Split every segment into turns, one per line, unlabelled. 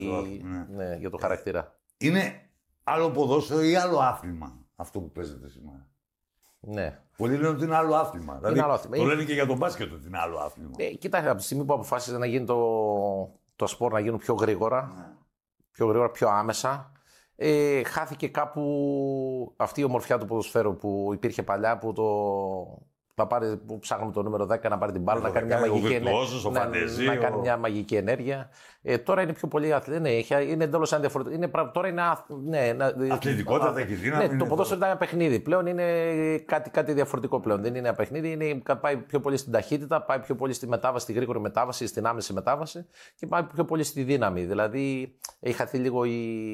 Ναι, για το χαρακτήρα.
Είναι άλλο ποδόσφαιρο ή άλλο άθλημα αυτό που παίζετε σήμερα?
Ναι.
Πολλοί λένε ότι είναι άλλο άθλημα. Δηλαδή,
άλλο άθλημα.
Το λένε και για τον μπάσκετ ότι είναι άλλο άθλημα.
Κοίταξε, από τη στιγμή που αποφάσισε να γίνει το σπορ να γίνουν πιο γρήγορα, πιο άμεσα, χάθηκε κάπου αυτή η ομορφιά του ποδοσφαίρου που υπήρχε παλιά, που ψάχνουμε το νούμερο 10 να πάρει την μπάλα, να κάνει μια μαγική ενέργεια. Τώρα είναι πιο πολύ αθλητικό. Είναι εντελώς διαφορετικό. Τώρα είναι.
Αθλητικότητα, έχει δύναμη.
Ναι, το ποδόσφαιρο ήταν ένα παιχνίδι. Πλέον είναι κάτι διαφορετικό πλέον. Δεν είναι ένα παιχνίδι. Πάει πιο πολύ στην ταχύτητα, πάει πιο πολύ στη μετάβαση, στη γρήγορη μετάβαση, στην άμεση μετάβαση και πάει πιο πολύ στη δύναμη. Δηλαδή έχει χαθεί λίγο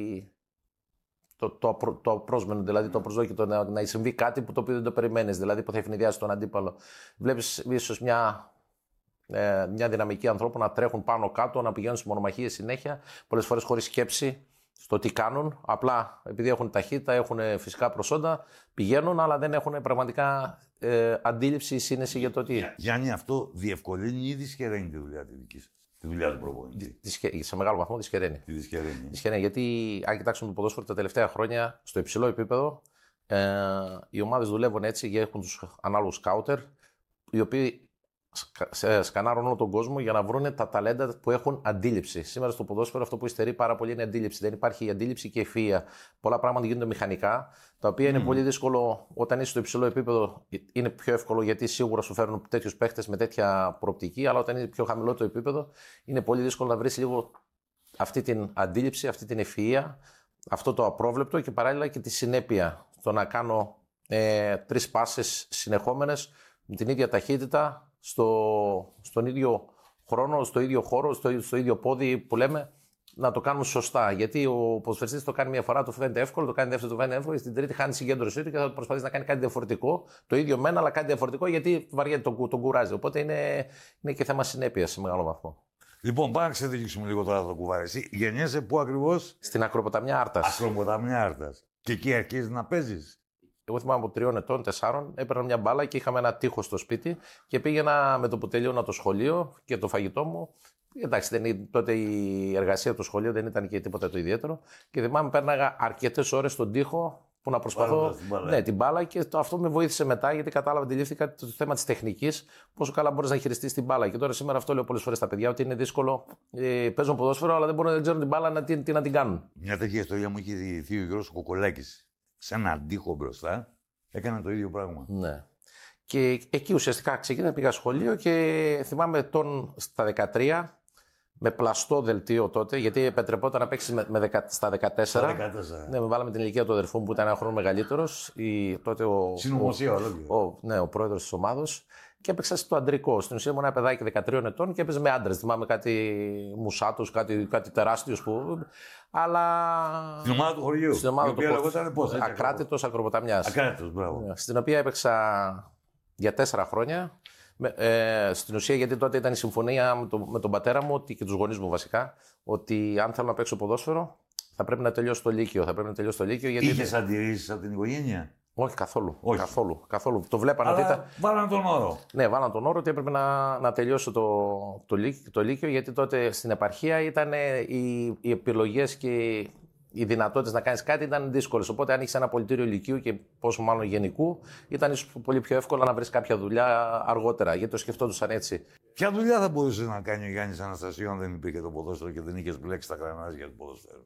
το απρόσμενο, δηλαδή το προσδόκητο να συμβεί κάτι το οποίο δεν το περιμένεις, δηλαδή που θα ευνηδιάσει τον αντίπαλο. Βλέπεις ίσως μια δυναμική ανθρώπου να τρέχουν πάνω κάτω, να πηγαίνουν στις μονομαχίες συνέχεια, πολλές φορές χωρίς σκέψη στο τι κάνουν. Απλά επειδή έχουν ταχύτητα, έχουν φυσικά προσόντα, πηγαίνουν, αλλά δεν έχουν πραγματικά αντίληψη ή σύνεση για το τι.
Γιάννη, αυτό διευκολύνει ή δυσχεραίνει τη δουλειά τη δική σας? Τη δουλειά του προπονητή.
Σε μεγάλο βαθμό δυσχεραίνει. Δυσχεραίνει. Γιατί αν κοιτάξουμε το ποδόσφαιρο τα τελευταία χρόνια, στο υψηλό επίπεδο, οι ομάδες δουλεύουν έτσι και έχουν τους ανάλογους σκάουτερ, οι οποίοι σκανάρουν όλο τον κόσμο για να βρουν τα ταλέντα που έχουν αντίληψη. Σήμερα στο ποδόσφαιρο αυτό που υστερεί πάρα πολύ είναι αντίληψη. Δεν υπάρχει η αντίληψη και η ευφυΐα. Πολλά πράγματα γίνονται μηχανικά, τα οποία είναι πολύ δύσκολο όταν είσαι στο υψηλό επίπεδο. Είναι πιο εύκολο γιατί σίγουρα σου φέρνουν τέτοιους παίχτες με τέτοια προοπτική, αλλά όταν είναι πιο χαμηλό το επίπεδο, είναι πολύ δύσκολο να βρεις λίγο αυτή την αντίληψη, αυτή την ευφυΐα, αυτό το απρόβλεπτο και παράλληλα και τη συνέπεια. Το να κάνω 3 πάσες συνεχόμενες με την ίδια ταχύτητα. Στον ίδιο χρόνο, στο ίδιο χώρο, στο ίδιο πόδι που λέμε, να το κάνουμε σωστά. Γιατί ο ποδοσφαιριστής το κάνει μια φορά, το φαίνεται εύκολο, το κάνει δεύτερο, το φαίνεται εύκολο, και στην τρίτη χάνει συγκέντρωσή του και θα προσπαθήσει να κάνει κάτι διαφορετικό. Το ίδιο μένα, αλλά κάτι διαφορετικό γιατί βαριέται, τον κουράζει. Οπότε είναι και θέμα συνέπειας σε μεγάλο βαθμό.
Λοιπόν, πάμε να ξεδικήσουμε λίγο τώρα το κουβάρι. Εσύ γεννιέσαι πού ακριβώς?
Στην Ακροποταμιά Άρτας.
Ακροποταμιά Άρτας. Και εκεί αρχίζεις να παίζεις?
Εγώ θυμάμαι από 3 ετών, 4, έπαιρνα μια μπάλα και είχαμε ένα τοίχο στο σπίτι και πήγαινα με το που τελείωνα το σχολείο και το φαγητό μου. Εντάξει, τότε η εργασία του σχολείου δεν ήταν και τίποτα το ιδιαίτερο. Και θυμάμαι πέρναγα αρκετές ώρες στον τοίχο που να προσπαθώ. Την μπάλα και αυτό με βοήθησε μετά γιατί κατάλαβα, αντιλήφθηκα το θέμα της τεχνικής, πόσο καλά μπορείς να χειριστείς την μπάλα. Και τώρα σήμερα αυτό λέω πολλές φορές στα παιδιά ότι είναι δύσκολο. Παίζουν ποδόσφαιρο, αλλά δεν ξέρουν την μπάλα τι να την κάνουν.
Μια τέτοια ιστορία μου είχε διηγηθεί ο Γιώργος Κοκολάκης. Σε έναν τοίχο μπροστά, έκανα το ίδιο πράγμα.
Ναι. Και εκεί ουσιαστικά ξεκίνησα, πήγα σχολείο και θυμάμαι στα 13 με πλαστό δελτίο τότε, γιατί επιτρεπόταν να παίξει στα 14. Ναι, με βάλαμε την ηλικία του αδερφού μου που ήταν ένα χρόνο μεγαλύτερος. Τότε
συνωμοσία,
ο πρόεδρος της ομάδος. Και έπαιξα στο αντρικό. Στην ουσία ήμουν ένα παιδάκι 13 ετών και έπαιζε με άντρες. Θυμάμαι κάτι μουσάτους, κάτι τεράστιους που. Αλλά.
Στην ομάδα του χωριού.
Στην ομάδα του
χωριού.
Ακράτητος Ακροποταμιάς.
Ακράτητος, μπράβο.
Στην οποία έπαιξα για 4 χρόνια. Στην ουσία, γιατί τότε ήταν η συμφωνία με τον πατέρα μου και τους γονείς μου βασικά, ότι αν θέλω να παίξω ποδόσφαιρο θα πρέπει να τελειώσω το Λύκειο.
Είχες αντιρρήσεις από την οικογένεια?
Όχι, καθόλου. Το βλέπανε ότι ήταν.
Βάλαν τον όρο.
Ναι, βάλαν τον όρο ότι έπρεπε να τελειώσω το Λύκειο, γιατί τότε στην επαρχία ήταν οι επιλογές και οι δυνατότητες να κάνεις κάτι ήταν δύσκολες. Οπότε, αν είχες ένα πολιτήριο Λυκείου και πόσο μάλλον γενικού, ήταν ίσως πολύ πιο εύκολο να βρεις κάποια δουλειά αργότερα, γιατί το σκεφτόντουσαν έτσι.
Ποια δουλειά θα μπορούσε να κάνει ο Γιάννης Αναστασίου αν δεν υπήρχε το ποδόσφαιρο και δεν είχες μπλέξει τα γρανάζια του ποδοσφαίρου?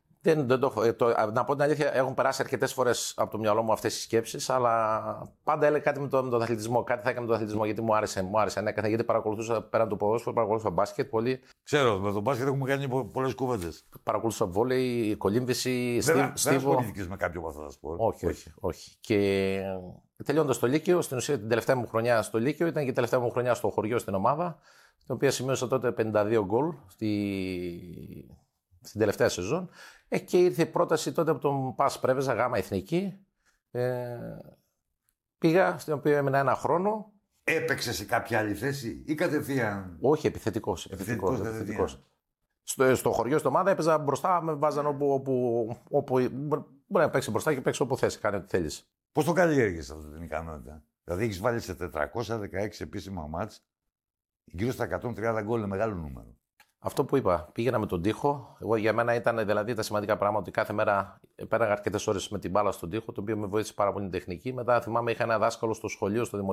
Να πω την αλήθεια, έχουν περάσει αρκετές φορές από το μυαλό μου αυτές οι σκέψεις, αλλά πάντα έλεγα κάτι με τον αθλητισμό. Κάτι θα έκανα με τον αθλητισμό, γιατί μου άρεσε ανέκαθεν, γιατί παρακολουθούσα πέραν του ποδόσφαιρου, παρακολουθούσα μπάσκετ πολύ.
Ξέρω, με τον μπάσκετ έχουμε κάνει πολλές κούβεντες.
Παρακολουθούσα βόλεϊ, κολύμβηση,
στίβο.
Δεν
ασχολήθηκες με κάποιο από αυτά τα σπορ?
Όχι. Και τελειώντας το Λύκειο, στην ουσία την τελευταία μου χρονιά στο Λύκειο ήταν και η τελευταία μου χρονιά στο χωριό στην ομάδα, την οποία σημείωσα τότε 52 γκολ στην τελευταία σεζόν. Και ήρθε η πρόταση τότε από τον Πας Πρέβεζα, γάμα εθνική. Πήγα, στην οποία έμεινα 1 χρόνο.
Έπαιξε σε κάποια άλλη θέση ή κατευθείαν?
Όχι, επιθετικός. Στο χωριό, στην ομάδα έπαιζα μπροστά, με βάζαν όπου μπορεί να παίξει μπροστά και παίξει όπου θες, κάνει ό,τι θέλεις.
Πώς το καλλιέργησες αυτή την ικανότητα? Δηλαδή έχεις βάλει σε 416 επίσημα μάτς γύρω στα 130 γκολ, είναι μεγάλο νούμερο.
Αυτό που είπα, πήγαινα με τον τοίχο. Εγώ, για μένα ήταν δηλαδή τα σημαντικά πράγματα ότι κάθε μέρα πέραγα αρκετές ώρες με την μπάλα στον τοίχο, το οποίο με βοήθησε πάρα πολύ την τεχνική. Μετά θυμάμαι είχα ένα δάσκαλο στο σχολείο, στο δημοτικό.